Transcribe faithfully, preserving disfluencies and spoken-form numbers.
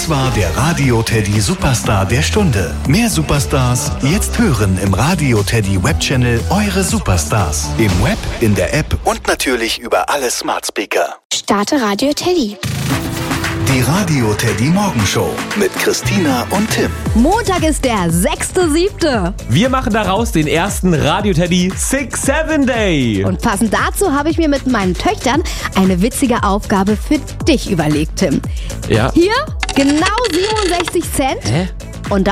Das war der Radio Teddy Superstar der Stunde. Mehr Superstars jetzt hören im Radio Teddy Webchannel Eure Superstars. Im Web, in der App und natürlich über alle Smart Speaker. Starte Radio Teddy. Die Radio Teddy Morgenshow mit Christina und Tim. Montag ist der sechster siebte Wir machen daraus den ersten Radio Teddy Six Seven Day. Und passend dazu habe ich mir mit meinen Töchtern eine witzige Aufgabe für dich überlegt, Tim. Ja. Hier genau siebenundsechzig Cent Hä?